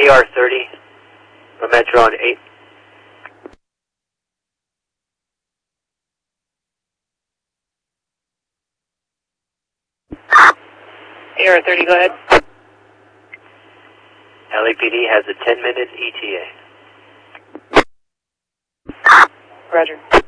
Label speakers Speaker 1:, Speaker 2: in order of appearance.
Speaker 1: AR-30 for Metro on 8.
Speaker 2: AR-30, go ahead.
Speaker 1: LAPD has a 10-minute ETA.
Speaker 2: Roger.